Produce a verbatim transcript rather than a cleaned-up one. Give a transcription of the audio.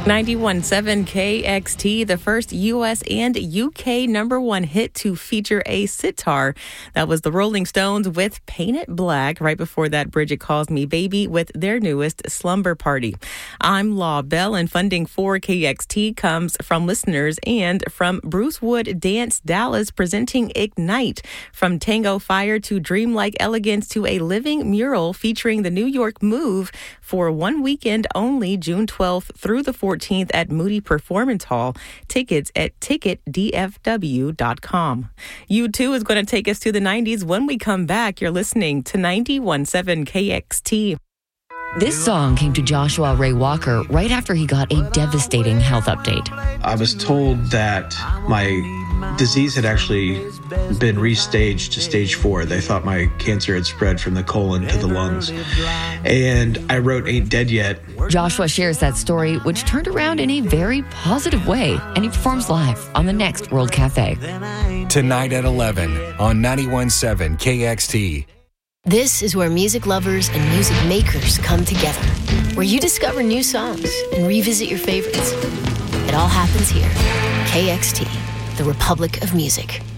ninety-one point seven K X T, the first U S and U K number one hit to feature a sitar. That was the Rolling Stones with Paint It Black. Right before that, Bridget Calls Me Baby with their newest Slumber Party. I'm Law Bell, and funding for K X T comes from listeners and from Bruce Wood Dance Dallas, presenting Ignite. From Tango Fire to Dreamlike Elegance to a living mural featuring the New York Move for one weekend only, June twelfth through the fourteenth at Moody Performance Hall. Tickets at ticket d f w dot com. U two is going to take us to the nineties. When we come back, you're listening to ninety-one point seven K X T. This song came to Joshua Ray Walker right after he got a devastating health update. I was told that my disease had actually been restaged to stage four. They thought my cancer had spread from the colon to the lungs. And I wrote Ain't Dead Yet. Joshua shares that story, which turned around in a very positive way, and he performs live on the next World Cafe. Tonight at eleven on ninety-one point seven K X T. This is where music lovers and music makers come together, where you discover new songs and revisit your favorites. It all happens here. K X T, the Republic of Music.